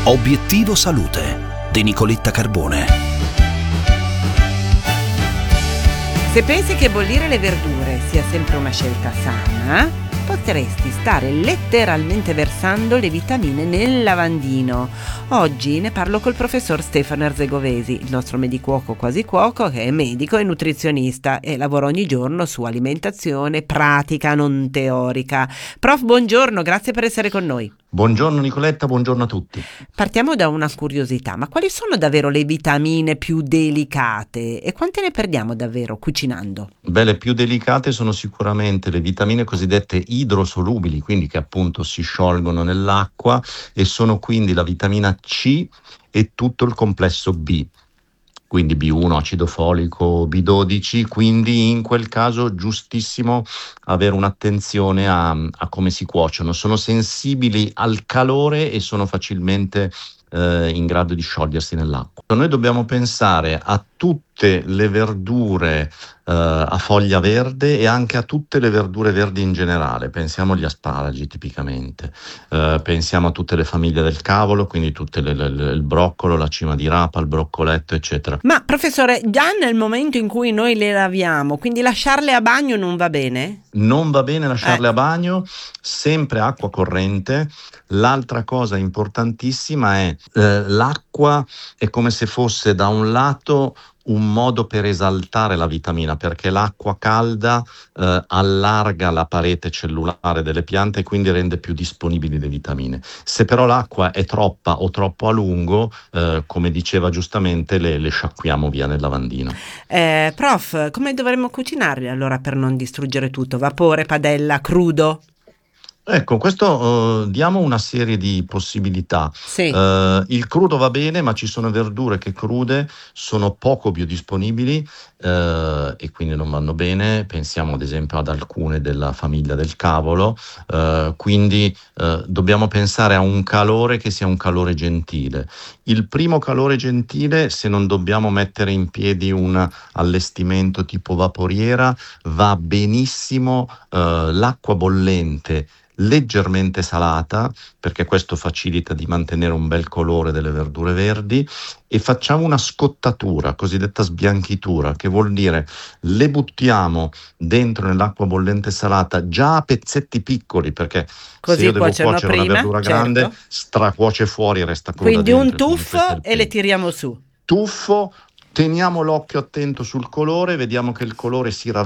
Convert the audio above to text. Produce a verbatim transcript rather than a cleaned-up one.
Obiettivo Salute di Nicoletta Carbone. Se pensi che bollire le verdure sia sempre una scelta sana, potresti stare letteralmente versando le vitamine nel lavandino. Oggi ne parlo col professor Stefano Erzegovesi, il nostro medicuoco quasi cuoco, che è medico e nutrizionista e lavora ogni giorno su alimentazione pratica, non teorica. Prof, buongiorno, grazie per essere con noi. Buongiorno Nicoletta, buongiorno a tutti. Partiamo da una curiosità, ma quali sono davvero le vitamine più delicate e quante ne perdiamo davvero cucinando? Beh, le più delicate sono sicuramente le vitamine cosiddette idrosolubili, quindi che appunto si sciolgono nell'acqua, e sono quindi la vitamina C e tutto il complesso B. Quindi B uno, acido folico, B dodici, quindi in quel caso giustissimo avere un'attenzione a, a come si cuociono. Sono sensibili al calore e sono facilmente eh, in grado di sciogliersi nell'acqua. Noi dobbiamo pensare a tutte le verdure eh, a foglia verde e anche a tutte le verdure verdi in generale. Pensiamo agli asparagi tipicamente, eh, pensiamo a tutte le famiglie del cavolo, quindi tutte le, le, le, il broccolo, la cima di rapa, il broccoletto, eccetera. Ma professore, già nel momento in cui noi le laviamo, quindi lasciarle a bagno non va bene? Non va bene lasciarle Eh. a bagno, sempre acqua corrente. L'altra cosa importantissima è eh, l'acqua è come se fosse da un lato un modo per esaltare la vitamina, perché l'acqua calda eh, allarga la parete cellulare delle piante e quindi rende più disponibili le vitamine. Se però l'acqua è troppa o troppo a lungo, eh, come diceva giustamente, le, le sciacquiamo via nel lavandino. Eh, prof, come dovremmo cucinarli allora per non distruggere tutto? Vapore, padella, crudo? Ecco, questo uh, diamo una serie di possibilità. Sì. Uh, il crudo va bene, ma ci sono verdure che crude sono poco biodisponibili uh, e quindi non vanno bene. Pensiamo ad esempio ad alcune della famiglia del cavolo, uh, quindi uh, dobbiamo pensare a un calore che sia un calore gentile. Il primo calore gentile, se non dobbiamo mettere in piedi un allestimento tipo vaporiera, va benissimo uh, l'acqua bollente leggermente salata, perché questo facilita di mantenere un bel colore delle verdure verdi, e facciamo una scottatura, cosiddetta sbianchitura, che vuol dire le buttiamo dentro nell'acqua bollente salata già a pezzetti piccoli, perché Così se io devo cuociono cuocere una prima, verdura certo. grande, stracuoce fuori e resta cruda Quindi dentro. un tuffo e le tiriamo su. Tuffo, teniamo l'occhio attento sul colore, vediamo che il colore si ravvede